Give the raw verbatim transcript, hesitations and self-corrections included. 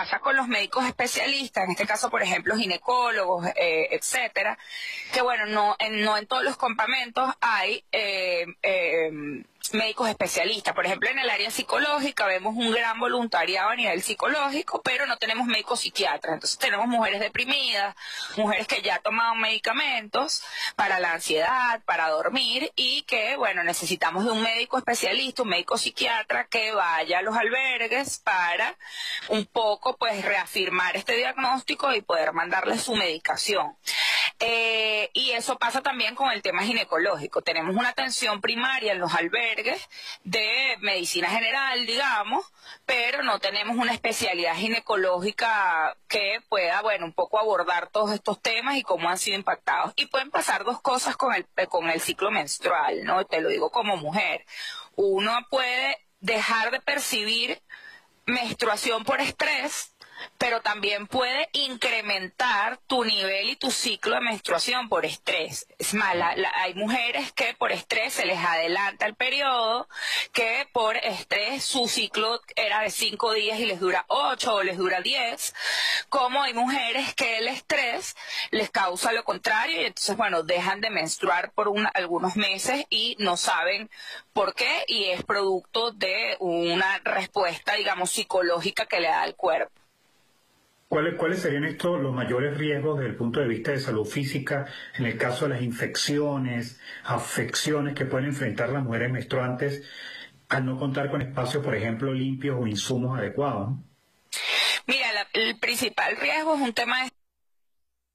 pasa con los médicos especialistas, en este caso, por ejemplo, ginecólogos, eh, etcétera, que bueno, no en, no en todos los campamentos hay eh, eh, médicos especialistas. Por ejemplo, en el área psicológica vemos un gran voluntariado a nivel psicológico, pero no tenemos médicos psiquiatras. Entonces tenemos mujeres deprimidas, mujeres que ya toman medicamentos para la ansiedad, para dormir, y que, bueno, necesitamos de un médico especialista, un médico psiquiatra que vaya a los albergues para un poco, pues, reafirmar este diagnóstico y poder mandarles su medicación. Eh, y eso pasa también con el tema ginecológico. Tenemos una atención primaria en los albergues de medicina general, digamos, pero no tenemos una especialidad ginecológica que pueda, bueno, un poco abordar todos estos temas y cómo han sido impactados. Y pueden pasar dos cosas con el, con el ciclo menstrual, ¿no? Te lo digo como mujer. Uno puede dejar de percibir menstruación por estrés, pero también puede incrementar tu nivel y tu ciclo de menstruación por estrés. Es más, la, la, hay mujeres que por estrés se les adelanta el periodo, que por estrés su ciclo era de cinco días y les dura ocho o les dura diez, como hay mujeres que el estrés les causa lo contrario y entonces, bueno, dejan de menstruar por un, algunos meses y no saben por qué, y es producto de una respuesta, digamos, psicológica que le da el cuerpo. ¿Cuáles, ¿Cuáles serían estos los mayores riesgos desde el punto de vista de salud física en el caso de las infecciones, afecciones que pueden enfrentar las mujeres menstruantes al no contar con espacios, por ejemplo, limpios o insumos adecuados? Mira, la, el principal riesgo es un tema de